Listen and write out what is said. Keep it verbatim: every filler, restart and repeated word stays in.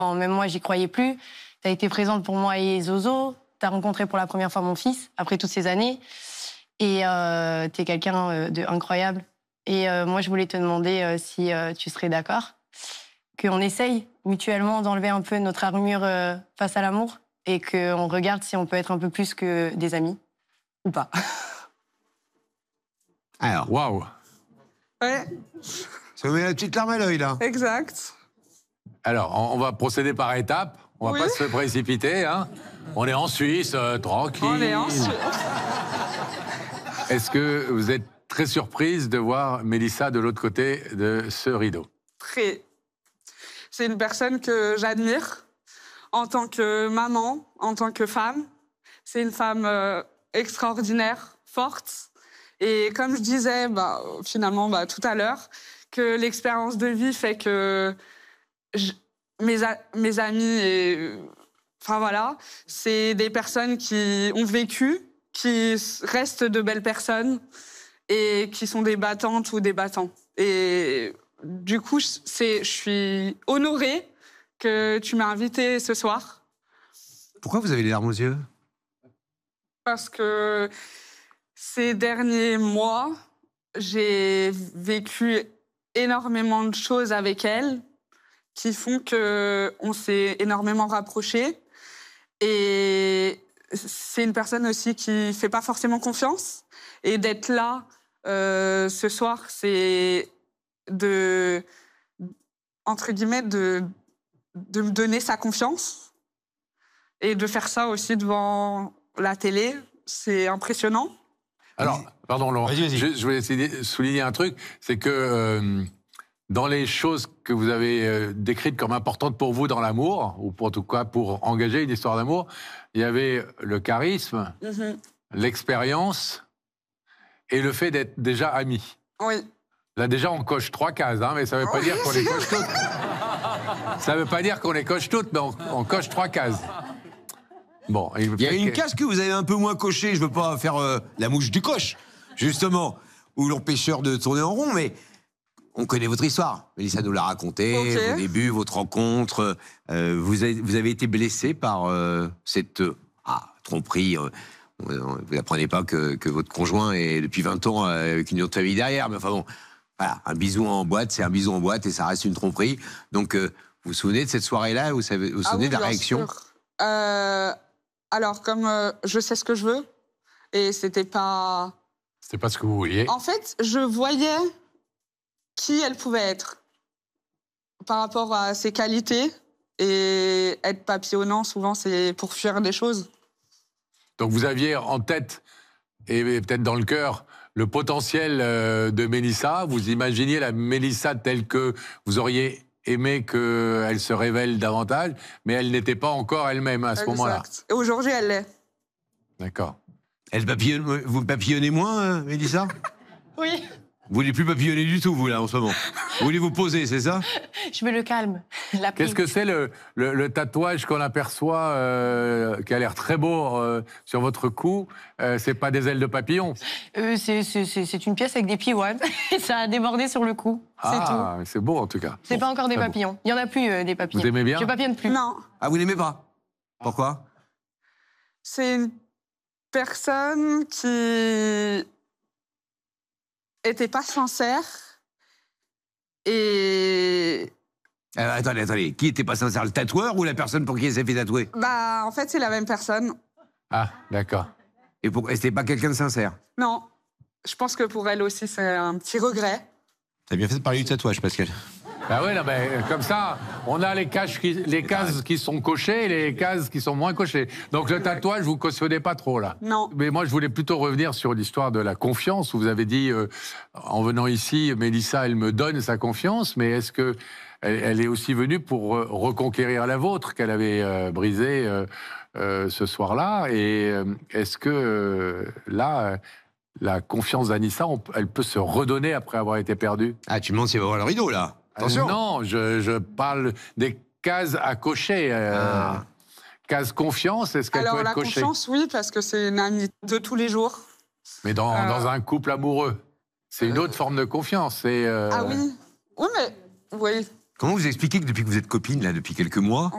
Même moi, j'y croyais plus. Tu as été présente pour moi et Zozo. Tu as rencontré pour la première fois mon fils, après toutes ces années. Et euh, tu es quelqu'un d'incroyable. Et euh, moi, je voulais te demander euh, si euh, tu serais d'accord qu'on essaye mutuellement d'enlever un peu notre armure euh, face à l'amour et qu'on regarde si on peut être un peu plus que des amis ou pas. Alors, waouh. Ouais. Ça vous met la petite larme à l'œil, là. Exact. Alors, on va procéder par étapes. On va oui. pas se précipiter, hein. On est en Suisse, euh, tranquille. On est en Suisse. Est-ce que vous êtes très surprise de voir Mélissa de l'autre côté de ce rideau? Très. C'est une personne que j'admire en tant que maman, en tant que femme. C'est une femme euh, extraordinaire, forte. Et comme je disais, bah, finalement, bah, tout à l'heure, que l'expérience de vie fait que je, mes, a, mes amis, et, enfin voilà, c'est des personnes qui ont vécu, qui restent de belles personnes et qui sont des battantes ou des battants. Et du coup, je suis honorée que tu m'as invitée ce soir. Pourquoi vous avez les larmes aux yeux? Parce que ces derniers mois, j'ai vécu énormément de choses avec elle qui font qu'on s'est énormément rapprochés. Et c'est une personne aussi qui ne fait pas forcément confiance. Et d'être là euh, ce soir, c'est de, entre guillemets, de, de me donner sa confiance. Et de faire ça aussi devant la télé, c'est impressionnant. Alors, pardon Laurent, vas-y, vas-y. Je, je voulais essayer souligner un truc, c'est que euh, dans les choses que vous avez euh, décrites comme importantes pour vous dans l'amour, ou pour, en tout cas pour engager une histoire d'amour, il y avait le charisme, mm-hmm. l'expérience et le fait d'être déjà amis. Oui. Là déjà on coche trois cases, hein, mais ça ne veut pas oui. dire qu'on les coche toutes. Ça ne veut pas dire qu'on les coche toutes, mais on, on coche trois cases. Bon, il y a une case que vous avez un peu moins cochée, je veux pas faire euh, la mouche du coche, justement, ou l'empêcheur de tourner en rond, mais on connaît votre histoire. Mélissa nous l'a raconté, okay. Vos débuts, votre rencontre. Euh, vous, avez, vous avez été blessé par euh, cette euh, ah, tromperie. Euh, vous n'apprenez pas que, que votre conjoint est depuis vingt ans euh, avec une autre famille derrière, mais enfin bon, voilà, un bisou en boîte, c'est un bisou en boîte et ça reste une tromperie. Donc, euh, vous vous souvenez de cette soirée-là? Vous vous, vous souvenez ah oui, de la réaction euh... Alors, comme euh, je sais ce que je veux, et c'était pas... C'était pas ce que vous vouliez. En fait, je voyais qui elle pouvait être par rapport à ses qualités. Et être papillonnant, souvent, c'est pour fuir des choses. Donc, vous aviez en tête, et peut-être dans le cœur, le potentiel de Mélissa. Vous imaginiez la Mélissa telle que vous auriez... aimé qu'elle se révèle davantage, mais elle n'était pas encore elle-même à ce moment-là. Et aujourd'hui, elle l'est. D'accord. Elle papillonne, vous papillonnez moins, euh, Mélissa? Oui. Vous voulez plus papillonner du tout, vous, là, en ce moment? Vous voulez vous poser, c'est ça? Je veux le calme. Qu'est-ce que c'est le, le, le tatouage qu'on aperçoit, euh, qui a l'air très beau euh, sur votre cou? euh, C'est pas des ailes de papillon? euh, C'est une pièce avec des piouanes. Ça a débordé sur le cou. Ah, c'est beau en tout cas. C'est bon, pas encore des papillons. Beau. Il y en a plus euh, des papillons. Vous aimez bien? Je papillonne plus. Non. Ah, vous n'aimez pas? Pourquoi? C'est une personne qui était pas sincère et... Euh, attendez, attendez. Qui était pas sincère? Le tatoueur ou la personne pour qui elle s'est fait tatouer? Bah, en fait, c'est la même personne. Ah, d'accord. Et pour... c'était pas quelqu'un de sincère? Non. Je pense que pour elle aussi, c'est un petit regret. T'as bien fait de parler du tatouage, Pascal. Bah oui, non, mais comme ça, on a les, caches qui, les cases qui sont cochées et les cases qui sont moins cochées. Donc le tatouage, vous ne cautionnez pas trop, là. Non. Mais moi, je voulais plutôt revenir sur l'histoire de la confiance, où vous avez dit, euh, en venant ici, Mélissa, elle me donne sa confiance, mais est-ce que elle, elle est aussi venue pour euh, reconquérir la vôtre qu'elle avait euh, brisée euh, euh, ce soir-là? Et euh, est-ce que, euh, là... Euh, la confiance d'Anissa, elle peut se redonner après avoir été perdue? Ah, tu me demandes s'il va voir le rideau, là? Attention. Euh, non, je, je parle des cases à cocher. Euh, ah. Case confiance, est-ce qu'elle peut être cochée? Alors, la confiance, oui, parce que c'est une amie de tous les jours. Mais dans, euh... dans un couple amoureux, c'est une euh... autre forme de confiance. Euh... Ah oui? Oui, mais... Oui. Comment vous expliquez que depuis que vous êtes copine, là, depuis quelques mois,